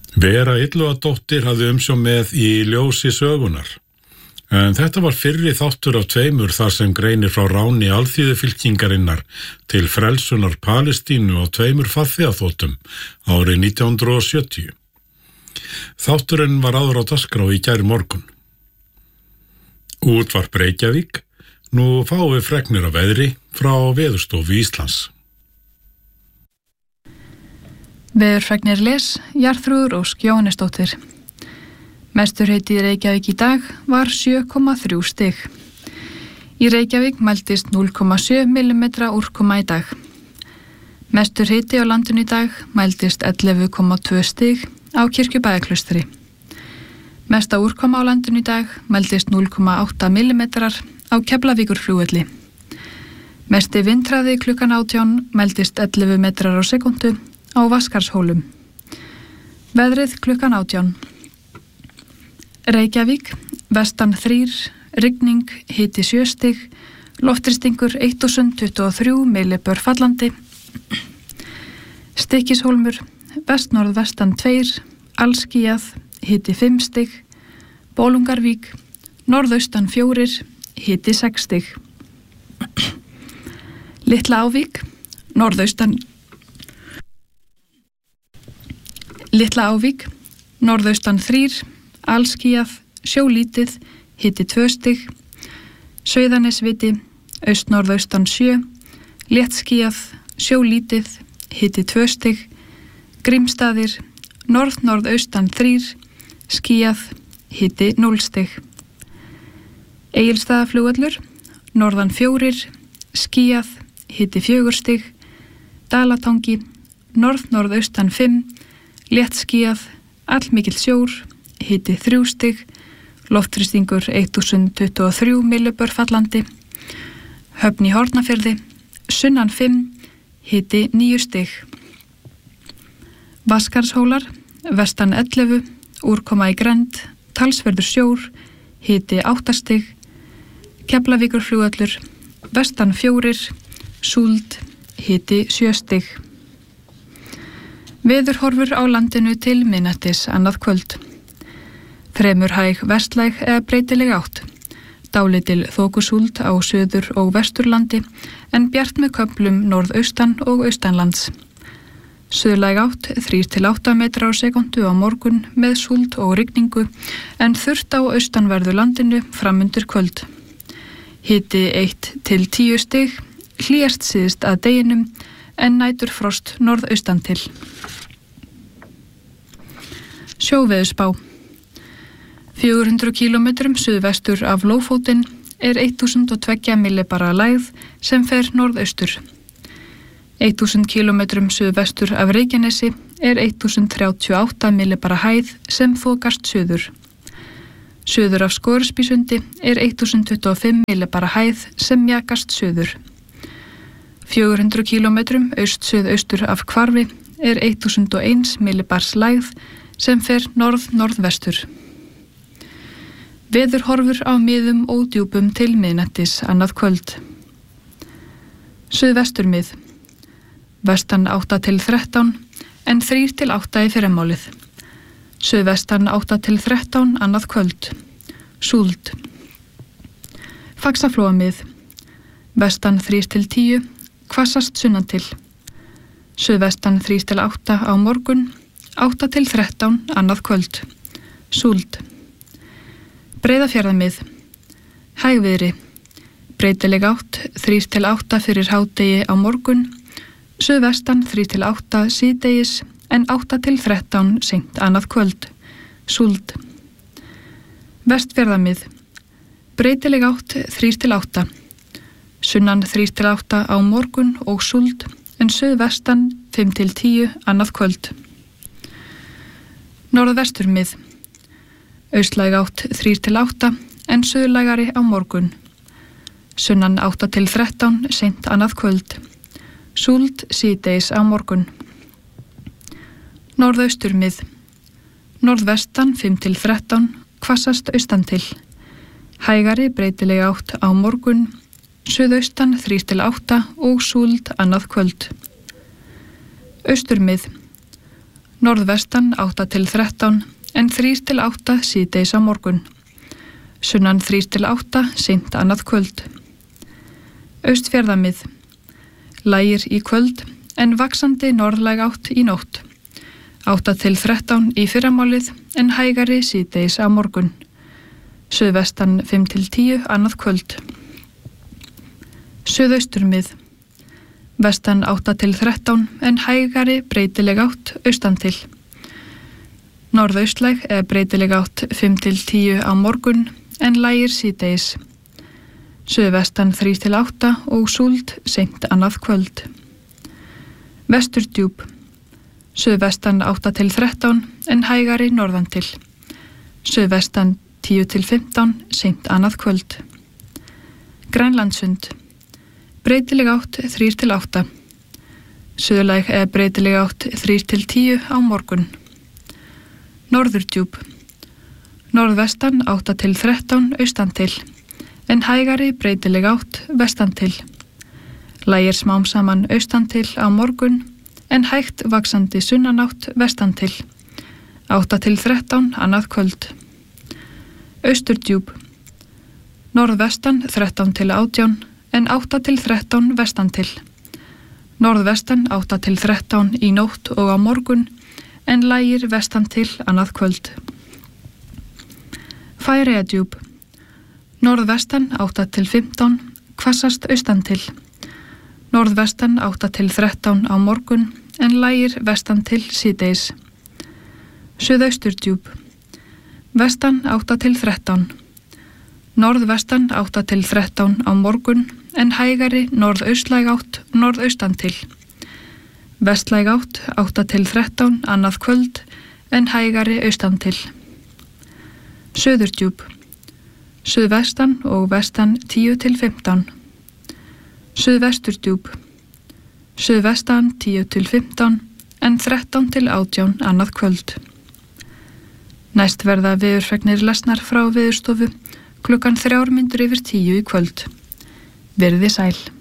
Vera Illugadóttir hafði umsjón með í ljósi sögunar. En þetta var fyrri þáttur af 2 þar sem greinir frá ráni alþýðufylkingarinnar til frelsunar Palestínu á 2 farþegaþotum árið 1970. Þátturinn var áður á dagskrá í gær morgun. Útvarp Reykjavík, nú fáum við fregnir af veðri frá Veðurstofu Íslands. Veðurfregnir Jarþrúður Ósk Jóhannesdóttir. Mestur hiti í Reykjavík í dag var 7,3 stig. Í Reykjavík mældist 0,7 mm úrkoma í dag. Mestur hiti á landinu í dag mældist 11,2 stig á Kirkjubæjarklaustri. Mesta úrkoma á landinu í dag mældist 0,8 mm á Keflavíkurflugvelli. Mesti vindhraði klukkan 18 mældist 11 metrar á sekundu á Vaskarshólum. Veðrið klukkan 18. Reykjavík, vestan 3, rigning, hiti 7 stig, loftþrýstingur 1023 millibör fallandi. Stykkishólmur, vestnorðvestan 2, allskýjað, hiti 5 stig. Bolungarvík, norðaustan 4, hiti 6 stig. Litla Ávík, norðaustan norðaustan 3, allskýjað, sjólítið, hiti 2 stig. Sauðanesviti, austnorðaustan 7, léttskýjað, sjólítið, hiti 2 stig. Grímsstaðir, norðnorðaustan 3, skýjað, hiti 0 stig. Egilsstaðaflugvöllur, norðan 4, skýjað, hiti 4 stig. Dalatangi, norðnorðaustan 5, léttskýjað, allmikill sjór, hiti 3 stig. Loftþrýstingur 1023 millibör fallandi. Höfn í Hornafirði, sunnan 5, hiti 9 stig. Vaskarshólar, vestan 11, úrkoma í grennd, talsverður sjór, hiti 8 stig. Keflavíkurflugvöllur, vestan 4, súld, hiti 7 stig. Veðurhorfur á landinu til miðnættis annað kvöld. Fremur hæg vestlæg eða breytileg átt. Dálítil þokusúld á suður- og vesturlandi en bjart með köflum norðaustan og austanlands. Suðlæg átt 3-8 metrar á sekundu á morgun með súld og rigningu en þurrt á austanverðu landinu framundir kvöld. Hiti 1-10 stig, hlýjast síðst að deginum en nætur frost norðaustan til. Sjóveðurspá. 400 km suðvestur af Lófótinn er 1002 millibara lægð sem fer norðaustur. 1000 km suðvestur af Reykjanesi er 1038 millibara hæð sem þokast suður. Suður af Skorspísundi er 1025 millibara hæð sem mjakast suður. 400 km aust-suðaustur af Hvarfi er 1001 millibars lægð sem fer norð-norðvestur. Veðurhorfur á miðum og djúpum til miðnættis annað kvöld. Suðvesturmið. Vestan 8-13 en 3-8 í fyrramálið. Suðvestan 8-13 annað kvöld. Súld. Faxaflóamið. Vestan 3-10, hvassast sunnan til. Suðvestan 3-8 á morgun, 8-13 annað kvöld. Súld. Breiðafjarðamið. Hægviðri. Breytileg átt 3-8 fyrir hádegi á morgun, suðvestan 3-8 síðdegis en 8-13 seint annað kvöld. Súld. Vestfjarðamið. Breytileg átt 3-8. Sunnan 3-8 á morgun og súld en suðvestan 5-10 annað kvöld. Norðvesturmið. Austlæg átt 3-8 en suðlægari á morgun. Sunnan 8-13 seint annað kvöld. Súld síðdegis á morgun. Norðausturmið. Norðvestan 5-13, hvassast austan til. Hægari breytileg átt á morgun, suðaustan 3-8 og súld annað kvöld. Austurmið. Norðvestan 8 til 13 en 3 til 8 síðdegis á morgun. Sunnan 3 til 8 seint annað kvöld. Austfjarðamið. Lægir í kvöld en vaxandi norðlæg átt í nótt. 8 til 13 í fyrramálið en hægari síðdegis á morgun. Suðvestan 5 til 10 annað kvöld. Suðausturmið. Vestan 8 til 13 en hægari breytileg átt austan til. Norðaustlæg eða breytileg átt 5 til 10 á morgun en lægir síðdegis. Suðvestan 3 til 8 og súld seint annað kvöld. Vesturdjúp. Suðvestan 8 til 13 en hægari norðan til. Suðvestan 10 til 15 seint annað kvöld. Grænlandssund. Breytileg átt 3 til 8. Suðlæg eða breytileg átt 3 til 10 á morgun. Norðurdjúp. Norðvestan 8 til 13 austan til, en hægari breytileg átt vestan til. Lægir smám saman austan til á morgun, en hægt vaxandi sunnanátt vestan til. 8 til 13 annað kvöld. Austurdjúp. Norðvestan 13 til 18, en 8 til 13 vestan til. Norðvestan 8 til 13 í nótt og á morgun, en lægir vestan til annað kvöld. Færeyjadjúp. Norðvestan 8 til 15, hvassast austan til. Norðvestan 8 til 13 á morgun, en lægir vestan til síðdegis. Suðausturdjúp. Vestan 8 til 13. Norðvestan 8 til 13 á morgun, en hægari norðaustlæg átt norðaustan til. Vestlæg átt 8 til 13 annað kvöld, en hægari austan til. Suðurdjúp. Suðvestan og vestan 10 til 15. Suðvesturdjúp. Suðvestan 10 til 15, en 13 til 18 annað kvöld. Næst verða veðurfregnir lesnar frá Veðurstofu klukkan 9:03 í kvöld. Verið þið sæl.